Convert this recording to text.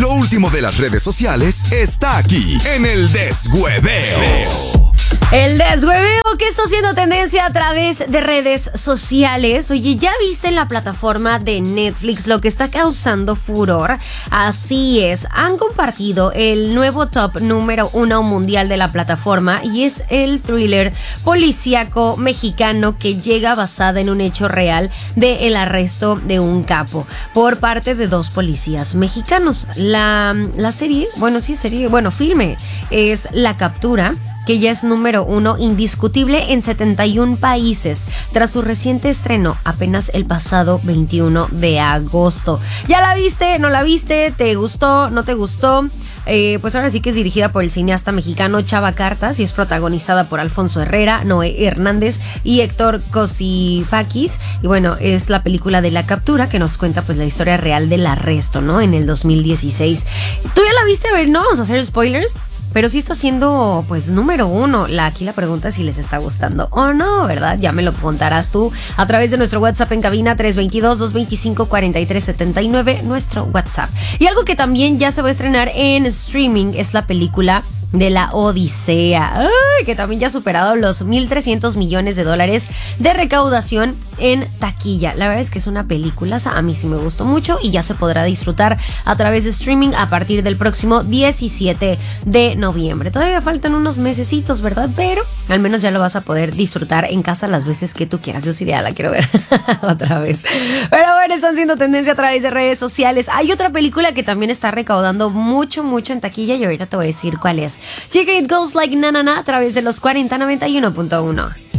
Lo último de las redes sociales está aquí en el Deshueveo. El deshueveo que está haciendo tendencia a través de redes sociales. Oye, ¿ya viste en la plataforma de Netflix lo que está causando furor? Así es, han compartido el nuevo top número 1 mundial de la plataforma y es el thriller policíaco mexicano que llega basada en un hecho real de el arresto de un capo por parte de 2 policías mexicanos. La serie, filme, es La Captura, que ya es número 1 indiscutible en 71 países, tras su reciente estreno apenas el pasado 21 de agosto. ¿Ya la viste? ¿No la viste? ¿Te gustó? ¿No te gustó? Pues ahora sí que es dirigida por el cineasta mexicano Chava Cartas y es protagonizada por Alfonso Herrera, Noé Hernández y Héctor Cosifakis. Y bueno, es la película de La Captura que nos cuenta pues la historia real del arresto, ¿no? En el 2016. ¿Tú ya la viste? A ver, no vamos a hacer spoilers, pero sí está siendo, pues, número 1. Aquí la pregunta es si les está gustando o no, ¿verdad? Ya me lo contarás tú a través de nuestro WhatsApp en cabina 322-225-4379, nuestro WhatsApp. Y algo que también ya se va a estrenar en streaming es la película de La Odisea, que también ya ha superado los $1,300 millones de recaudación en taquilla. La verdad es que es una película, a mí sí me gustó mucho y ya se podrá disfrutar a través de streaming a partir del próximo 17 de noviembre. Todavía faltan unos mesecitos, ¿verdad? Pero al menos ya lo vas a poder disfrutar en casa las veces que tú quieras. Yo sí ya la quiero ver otra vez. Pero bueno, están siendo tendencia a través de redes sociales. Hay otra película que también está recaudando mucho en taquilla y ahorita te voy a decir cuál es. Chica, It Goes Like Na Na Na a través de los 4091.1.